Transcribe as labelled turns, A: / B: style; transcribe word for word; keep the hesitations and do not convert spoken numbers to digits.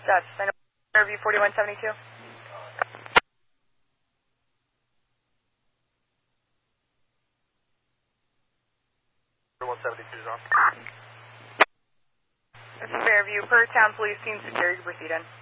A: That's Fairview forty-one seventy-two.
B: forty-one seventy-two is on.
A: This is Fairview. Per town police team security, proceed in.